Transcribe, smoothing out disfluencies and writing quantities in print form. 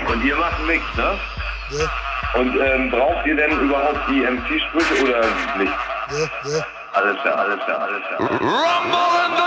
Und ihr macht einen Mix, ne? Ja, Und braucht ihr denn überhaupt die MC-Sprüche oder nicht? ja. Alles klar, alles klar, alles klar.